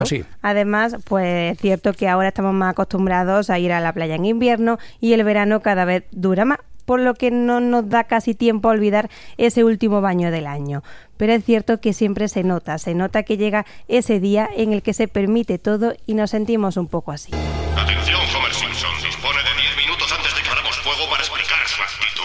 Sí. Además, pues es cierto que ahora estamos más acostumbrados a ir a la playa en invierno y el verano cada vez dura más, por lo que no nos da casi tiempo a olvidar ese último baño del año. Pero es cierto que siempre se nota que llega ese día en el que se permite todo y nos sentimos un poco así. Atención, Homer Simpson. Dispone de 10 minutos antes de que abramos fuego para explicar su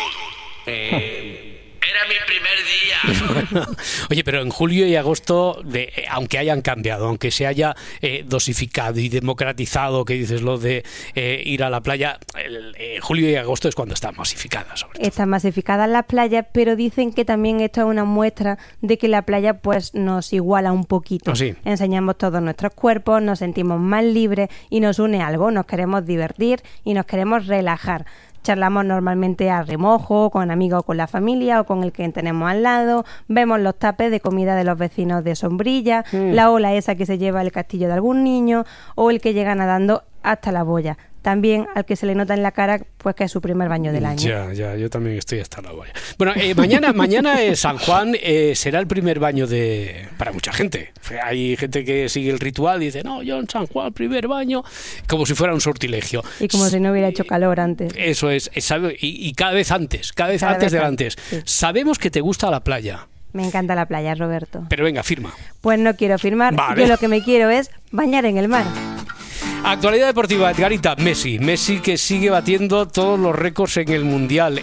actitud. Era mi primer día. Oye, pero en julio y agosto, aunque hayan cambiado, aunque se haya dosificado y democratizado, que dices lo de ir a la playa, julio y agosto es cuando están masificadas. Sobre todo. Están masificadas las playas, pero dicen que también esto es una muestra de que la playa pues nos iguala un poquito. ¿Ah, sí? Enseñamos todos nuestros cuerpos, nos sentimos más libres y nos une algo, nos queremos divertir y nos queremos relajar. Charlamos normalmente a remojo, con amigos o con la familia o con el que tenemos al lado. Vemos los tapes de comida de los vecinos de sombrilla, la ola esa que se lleva el castillo de algún niño o el que llega nadando hasta la boya. También al que se le nota en la cara pues que es su primer baño del año. Ya, yo también estoy hasta la boya. Bueno, mañana es San Juan, será el primer baño para mucha gente. Hay gente que sigue el ritual y dice, no, yo en San Juan, primer baño, como si fuera un sortilegio. Y como si no hubiera hecho calor antes. Eso es, y cada vez antes del antes. Sí. Sabemos que te gusta la playa. Me encanta la playa, Roberto. Pero venga, firma. Pues no quiero firmar, Vale. Yo lo que me quiero es bañar en el mar. Actualidad deportiva, Edgarita. Messi que sigue batiendo todos los récords en el Mundial.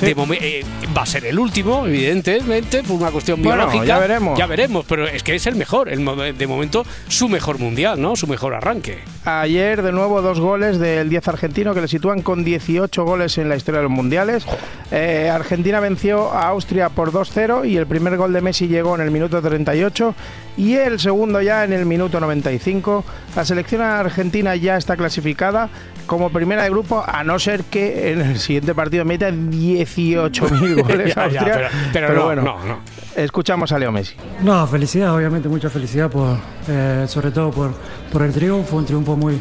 Va a ser el último, evidentemente, por una cuestión biológica. Ya veremos, pero es que es el mejor, de momento su mejor Mundial, ¿no? Su mejor arranque. Ayer, de nuevo, 2 goles del 10 argentino que le sitúan con 18 goles en la historia de los Mundiales. Argentina venció a Austria por 2-0 y el primer gol de Messi llegó en el minuto 38 y el segundo ya en el minuto 95. La selección argentina ya está clasificada como primera de grupo, a no ser que en el siguiente partido meta 18.000 goles a Austria. Pero bueno, no. Escuchamos a Leo Messi. No, felicidad, obviamente mucha felicidad sobre todo por el triunfo, un triunfo muy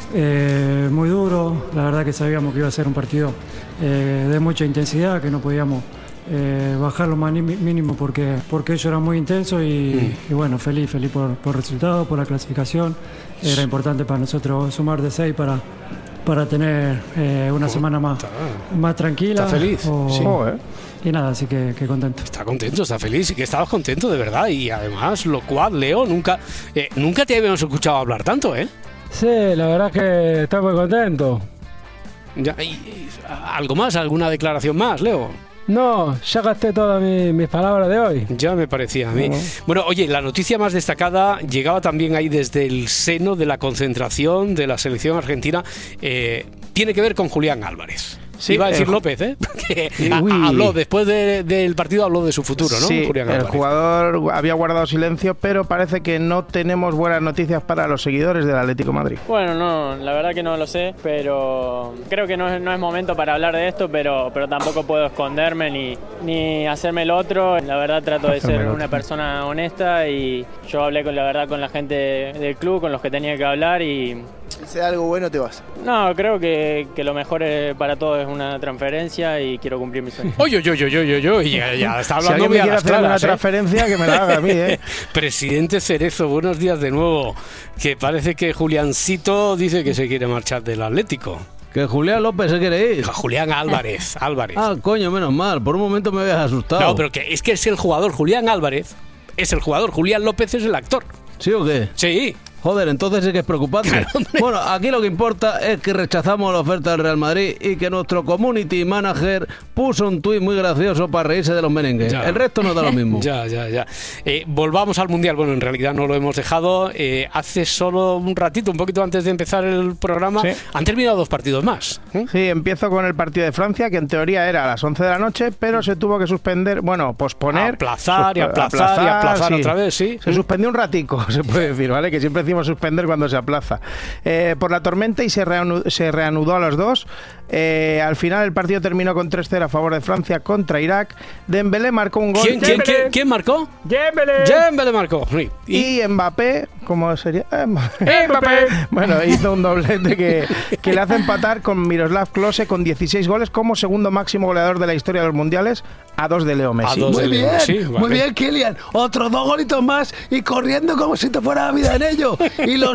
duro. La verdad que sabíamos que iba a ser un partido de mucha intensidad, que no podíamos bajar lo más mínimo porque ellos eran muy intensos y bueno, feliz por el resultado, por la clasificación. Era importante para nosotros sumar de 6 para tener una semana más tranquila. ¿Está feliz? Y nada, así que contento. Está contento, está feliz, y que estabas contento de verdad. Y además, lo cual, Leo, nunca te habíamos escuchado hablar tanto, ¿eh? Sí, la verdad es que estoy muy contento. Ya, ¿algo más? ¿Alguna declaración más, Leo? No, ya gasté todas mis palabras de hoy. Ya me parecía a mí. Bueno, oye, la noticia más destacada llegaba también ahí desde el seno de la concentración de la selección argentina. Tiene que ver con Julián Álvarez. Sí, iba a decir López, ¿eh? Porque habló, después del partido habló de su futuro, ¿no? Sí, Julián el Álvarez. jugador había guardado silencio, pero parece que no tenemos buenas noticias para los seguidores del Atlético de Madrid. Bueno, no, la verdad que no lo sé, pero creo que no es momento para hablar de esto, pero tampoco puedo esconderme ni hacerme el otro. La verdad trato de ser una persona honesta y yo hablé con la gente del club, con los que tenía que hablar y... Si sea algo bueno te vas. No, creo que lo mejor para todos es una transferencia y quiero cumplir mi sueño. Oye, ya está hablando. Si alguien me quiere hacer una transferencia, que me la haga a mí, ¿eh? Presidente Cerezo, buenos días de nuevo. Que parece que Juliancito dice que se quiere marchar del Atlético. Que Julián López se quiere ir. Julián Álvarez. Ah, coño, menos mal. Por un momento me habías asustado. No, pero que es el jugador Julián Álvarez. Es el jugador. Julián López es el actor. ¿Sí o qué? Sí. Joder, entonces sí que es preocupante. Claro, bueno, aquí lo que importa es que rechazamos la oferta del Real Madrid y que nuestro community manager puso un tuit muy gracioso para reírse de los merengues. Ya. El resto nos da lo mismo. Ya. Volvamos al Mundial. Bueno, en realidad no lo hemos dejado. Hace solo un ratito, un poquito antes de empezar el programa, han terminado 2 partidos más. Sí, empiezo con el partido de Francia, que en teoría era a las 11 de la noche, pero se tuvo que posponer. Aplazar sí. Otra vez, sí. Se suspendió un ratico, se puede decir, ¿vale? Que siempre decimos suspender cuando se aplaza. Por la tormenta y se reanudó a los 2. Al final el partido terminó con 3-0 a favor de Francia contra Irak. Dembélé marcó un gol. ¿Quién marcó? Dembélé marcó. Sí. Y Mbappé, ¿cómo sería? Mbappé. Bueno, hizo un doblete que le hace empatar con Miroslav Klose con 16 goles como segundo máximo goleador de la historia de los mundiales, a 2 de Leo Messi. Muy bien, muy bien, Kylian. Otros 2 golitos más y corriendo como si te fuera la vida en ello. Y los